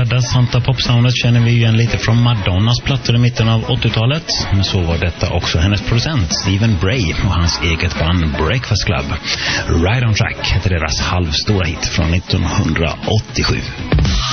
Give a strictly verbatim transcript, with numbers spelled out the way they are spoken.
rädda Santa Pop-soundet känner vi igen lite från Madonnas plattor i mitten av åttiotalet. Men så var detta också hennes producent Stephen Bray och hans eget band Breakfast Club. Ride on Track heter deras halvstora hit från nittonhundraåttiosju.